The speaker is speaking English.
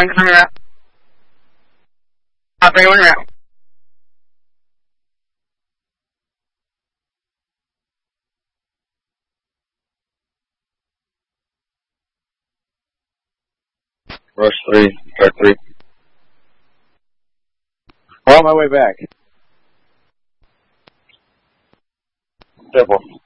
one coming around. Bring one around. Rush 3, start 3. On my way back. Careful.